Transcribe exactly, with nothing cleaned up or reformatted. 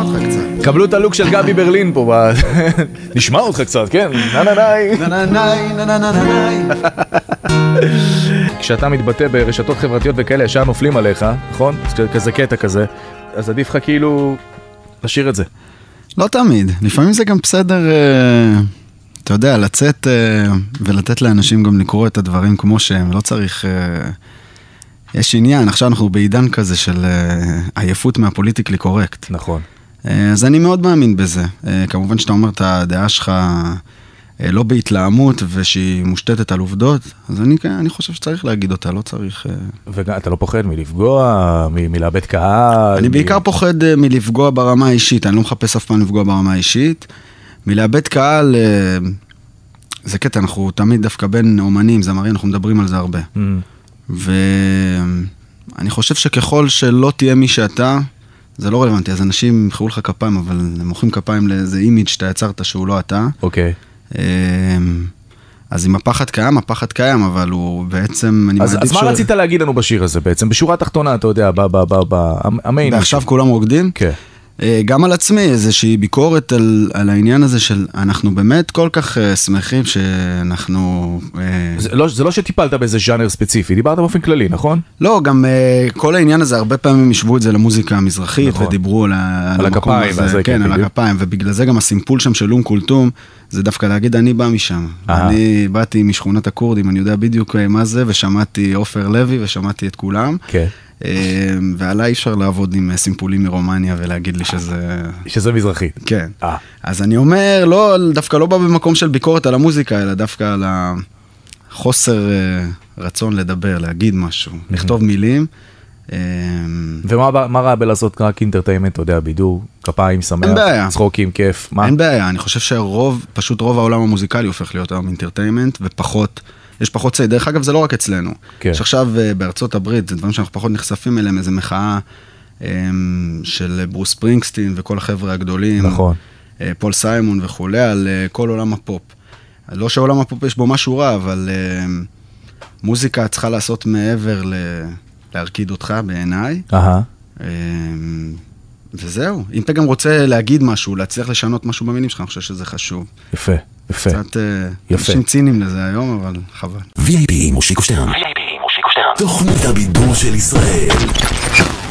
אותך קצת. קבלו את הלוק של גבי ברלין פה, נשמע אותך קצת, כן? נה נה נאי. נה נה נאי, נה נה נה נאי. כשאתה מתבטא ברשתות חברתיות וכאלה, ישר נופלים עליך, נכון? כזה קטע כזה, אז עדיף לך כאילו לשיר את זה. לא תמיד, לפעמים זה גם בסדר, אתה יודע, לצאת ולתת לאנשים גם לקרוא את הדברים כמו שהם, לא צריך, יש עניין, עכשיו אנחנו בעידן כזה של עייפות מהפוליטיקלי קורקט. נכון. אז אני מאוד מאמין בזה, כמובן שאתה אומר את הדעה שלך לא בהתלהמות ושהיא מושתתת על עובדות, אז אני, אני חושב שצריך להגיד אותה, לא צריך... ואתה לא פוחד מלפגוע, מ- מלאבד קהל? אני מ... בעיקר פוחד מלפגוע ברמה האישית, אני לא מחפש אף פעם לפגוע ברמה האישית. מלאבד קהל, זה קטע, אנחנו תמיד דווקא בין אומנים, זמרים, אנחנו מדברים על זה הרבה. Mm. ואני חושב שככל שלא תהיה מי שאתה, זה לא רלוונטי, אז אנשים ימחאו לך כפיים, אבל הם מוחאים כפיים לאיזה אימיג' שאתה יצרת שהוא לא אתה. אוקיי. אז אם הפחד קיים, הפחד קיים, אבל הוא בעצם... אז, אז מה ש... רצית להגיד לנו בשיר הזה בעצם? בשורה התחתונה, אתה יודע, המיין... ועכשיו כולם רוקדים? כן. גם על עצמי, איזושהי ביקורת על, על העניין הזה של... אנחנו באמת כל כך uh, שמחים שאנחנו... Uh... זה, לא, זה לא שטיפלת באיזה ז'אנר ספציפי, דיברת באופן כללי, נכון? לא, גם uh, כל העניין הזה, הרבה פעמים ישבו את זה למוזיקה המזרחית, נכון. ודיברו על, על, על הכפיים. הזה, כן, על הכפיים, ובגלל זה גם הסימפול שם של אום כולתום, זה דווקא להגיד, אני בא משם. אני באתי משכונת הקורדים, אני יודע בדיוק מה זה, ושמעתי עופר לוי, ושמעתי את כולם. כן. ועליי אפשר לעבוד עם סימפולים מרומניה, ולהגיד לי שזה... שזה מזרחית. כן. אז אני אומר, לא, דווקא לא בא במקום של ביקורת על המוזיקה, אלא דווקא על החוסר רצון לדבר, להגיד משהו, לכתוב מילים. ומה רע בלעשות רק אינטרטיימנט, אתה יודע, בידור, כפיים, שמח, צחוקים, כיף, מה? אין בעיה, אני חושב שרוב, פשוט רוב העולם המוזיקלי הופך להיות היום אינטרטיימנט, ופחות, יש פחות צי, דרך אגב זה לא רק אצלנו, יש עכשיו בארצות הברית, זה דברים שאנחנו פחות נחשפים אליהם, איזו מחאה של ברוס ספרינגסטין וכל החבר'ה הגדולים, נכון. פול סיימון וכולי, על כל עולם הפופ. לא שעולם הפופ יש בו משהו רע, אבל מוזיקה צריכה לעשות מעבר ל... להרקיד אותך בעיניי. אהה. וזהו. אם אתה גם רוצה להגיד משהו, להצליח לשנות משהו במילים שלך, אני חושב שזה חשוב. יפה, יפה. קצת אנשים ציניים לזה היום, אבל חבל. וי איי פי מושיקו שטרן. וי איי פי מושיקו שטרן. תוכנית הבידור של ישראל.